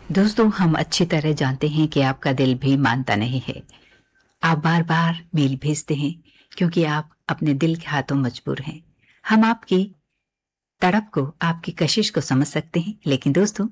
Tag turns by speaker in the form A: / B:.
A: दोस्तों, हम अच्छी तरह जानते हैं कि आपका दिल भी मानता नहीं है। आप बार बार मेल भेजते हैं क्योंकि आप अपने दिल के हाथों मजबूर हैं। हम आपकी तड़प को, आपकी कशिश को समझ सकते हैं, लेकिन दोस्तों